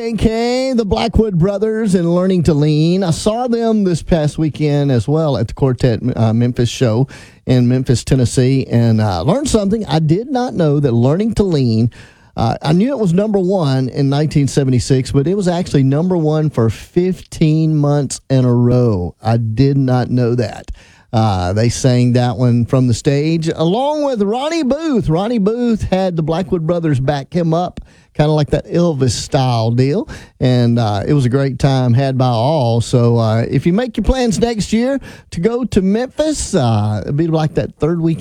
Okay, the Blackwood Brothers and Learning to Lean. I saw them this past weekend as well at the Quartet Memphis show in Memphis, Tennessee, and learned something. I did not know that Learning to Lean, I knew it was number one in 1976, but it was actually number one for 15 months in a row. I did not know that. They sang that one from the stage along with Ronnie Booth. Ronnie Booth had the Blackwood Brothers back him up, kind of like that Elvis-style deal, and it was a great time had by all. So if you make your plans next year to go to Memphis, it'll be like that third week